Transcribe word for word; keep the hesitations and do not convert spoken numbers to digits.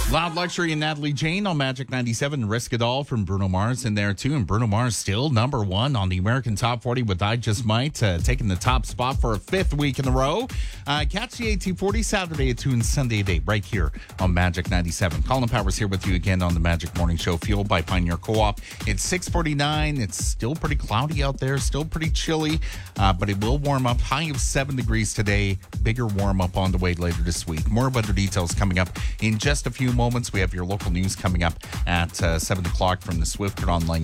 Loud Luxury and Natalie Jane on Magic ninety-seven. Risk It All from Bruno Mars in there, too. And Bruno Mars still number one on the American Top forty with I Just Might, uh, taking the top spot for a fifth week in a row. Uh, catch the AT forty Saturday at two and Sunday at eight right here on Magic ninety-seven. Colin Powers here with you again on the Magic Morning Show, fueled by Pioneer Co-op. It's six forty-nine. It's still pretty cloudy out there, still pretty chilly, uh, but it will warm up. High of seven degrees today. Bigger warm up on the way later this week. More weather details coming up in just a few moments. We have your local news coming up at uh, seven o'clock from the Swift Online